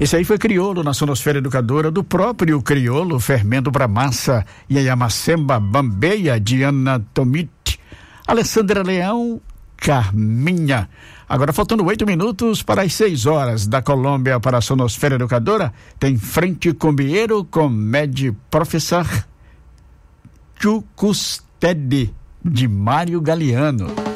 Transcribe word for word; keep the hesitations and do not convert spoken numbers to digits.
Esse aí foi Criolo na Sonosfera Educadora, do próprio Criolo, Fermento para Massa, Yayamacemba, Bambeia, Diana Tomite, Alessandra Leão, Carminha. Agora faltando oito minutos para as seis horas da Colômbia para a Sonosfera Educadora, tem Frente Combieiro com Med Professor Chucustede, de Mário Galeano.